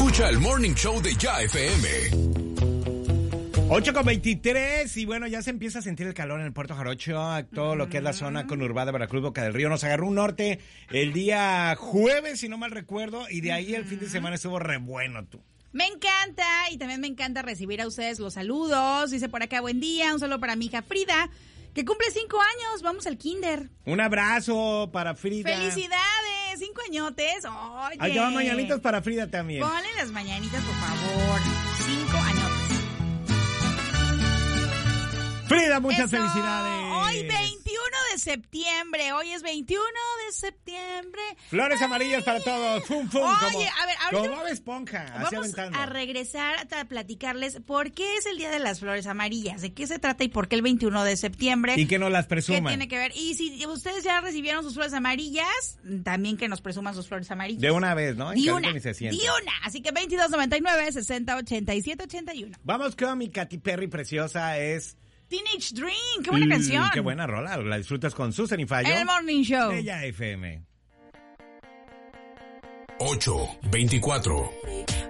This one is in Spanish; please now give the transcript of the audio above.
Escucha el Morning Show de Ya FM. 8:23 y bueno, ya se empieza a sentir el calor en el Puerto Jarocho, todo lo que es la zona conurbada de Veracruz, Boca del Río. Nos agarró un norte el día jueves, si no mal recuerdo, y de ahí el fin de semana estuvo re bueno, tú. Me encanta, y también me encanta recibir a ustedes los saludos. Dice por acá, buen día, un saludo para mi hija Frida, que cumple 5 años, vamos al kinder. Un abrazo para Frida. ¡Felicidades! 5 añotes, oye. Allá van mañanitas para Frida también. Ponle las mañanitas, por favor. 5 añotes. Frida, muchas Eso. felicidades. Hoy 21 de septiembre, hoy es 21 de septiembre. Flores amarillas para todos. Fum, fum. Oye, a ver, ahorita como Bob Esponja, así vamos aventando. a regresar a platicarles por qué es el Día de las Flores Amarillas, de qué se trata y por qué el 21 de septiembre. Y que nos las presuman. ¿Qué tiene que ver? Y si ustedes ya recibieron sus flores amarillas, también que nos presuman sus flores amarillas. De una vez, ¿no? De una. Así que 2299-6087-81. Vamos con mi Katy Perry preciosa, es... Teenage Dream, qué buena canción. Qué buena rola, la disfrutas con Susan y Fallo. En el Morning Show. De Ya FM. 8:24.